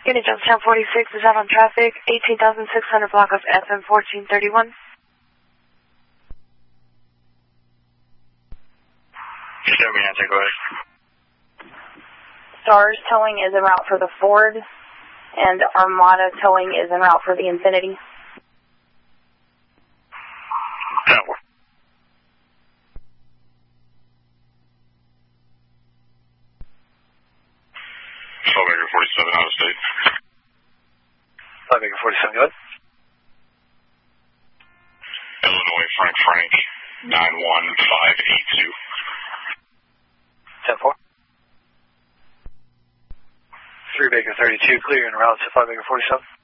Skinny Jump 1046 is out on traffic, 18,600 block of FM 1431. Show me answer, go ahead. Stars Towing is en route for the Ford, and Armada Towing is en route for the Infinity. Network. Fallbaker 47 out of state. Fallbaker 47, go ahead. Illinois Frank 91582. 10-4. 3 Baker 32, clear en route to 5 Baker 47.